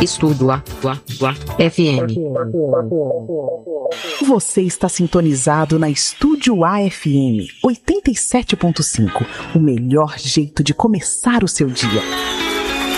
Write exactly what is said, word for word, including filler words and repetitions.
Estúdio A, A, A, F M. Você está sintonizado na Estúdio A F M oitenta e sete ponto cinco, o melhor jeito de começar o seu dia.